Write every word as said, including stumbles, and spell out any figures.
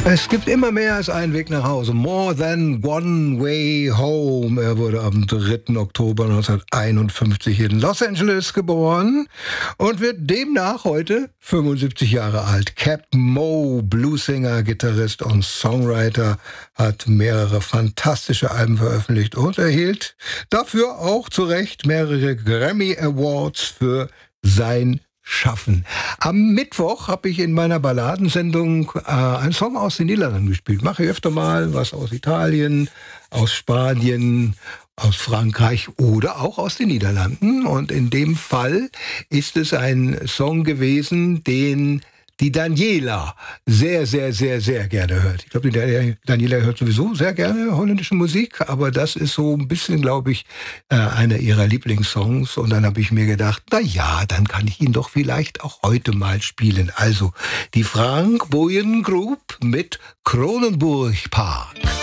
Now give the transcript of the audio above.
Es gibt immer mehr als einen Weg nach Hause. More than one way home. Er wurde am dritten Oktober neunzehnhunderteinundfünfzig in Los Angeles geboren und wird demnach heute fünfundsiebzig Jahre alt. Captain Mo, Bluesinger, Gitarrist und Songwriter, hat mehrere fantastische Alben veröffentlicht und erhielt dafür auch zu Recht mehrere Grammy Awards für sein Schaffen. Am Mittwoch habe ich in meiner Balladensendung äh, einen Song aus den Niederlanden gespielt. Mache ich öfter mal was aus Italien, aus Spanien, aus Frankreich oder auch aus den Niederlanden. Und in dem Fall ist es ein Song gewesen, den die Daniela sehr, sehr, sehr, sehr gerne hört. Ich glaube, die Daniela hört sowieso sehr gerne holländische Musik, aber das ist so ein bisschen, glaube ich, einer ihrer Lieblingssongs. Und dann habe ich mir gedacht, na ja, dann kann ich ihn doch vielleicht auch heute mal spielen. Also, die Frank Boyen Group mit Kronenburg Park.